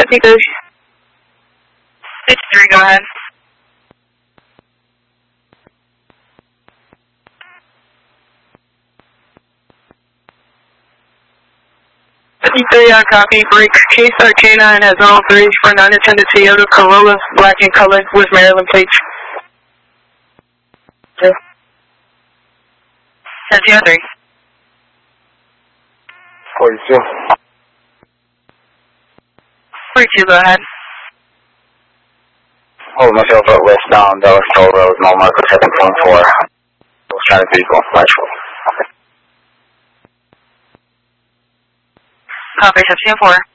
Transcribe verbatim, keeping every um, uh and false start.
fifty-three. fifty-three, go ahead. fifty-three on copy. Break Case R K nine has all three for non-attended Toyota Corolla, black in color with Maryland plates. Two. ten two three. forty-two. forty-two, go ahead. Hold myself up westbound Dallas Toll Road, mile marker seven point four. Was trying to vehicle, Nashville. Copy, seven four.